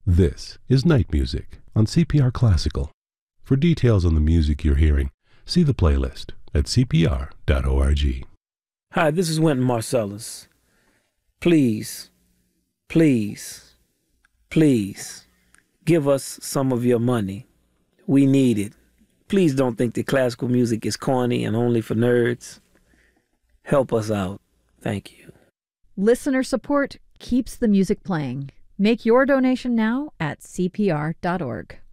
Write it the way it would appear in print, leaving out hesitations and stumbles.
This is Night Music on CPR Classical. For details on the music you're hearing, see the playlist at cpr.org. Hi, this is Wynton Marsalis. Please, please, please give us some of your money. We need it. Please don't think that classical music is corny and only for nerds. Help us out. Thank you. Listener support keeps the music playing. Make your donation now at cpr.org.